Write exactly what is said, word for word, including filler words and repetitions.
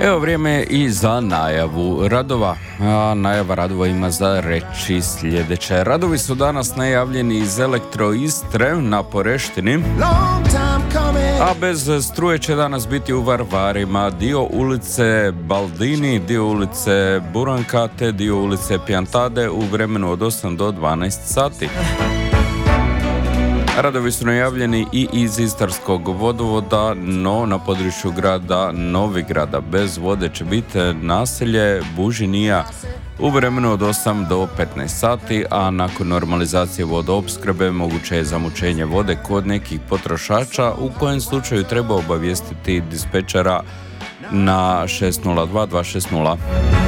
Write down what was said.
Evo vrijeme i za najavu radova. A najava radova ima za reći sljedeće. Radovi su danas najavljeni iz Elektro Istre na Poreštini, a bez struje će danas biti u Varvarima, dio ulice Baldini, dio ulice Buranka te dio ulice Piantade u vremenu od osam do dvanaest sati. Radovi su najavljeni i iz Istarskog vodovoda, no na području grada Novigrada bez vode će biti naselje Bužinija u vremenu od osam do petnaest sati, a nakon normalizacije vodoopskrbe moguće je zamućenje vode kod nekih potrošača, u kojem slučaju treba obavijestiti dispečera na šest nula dva dva šest nula.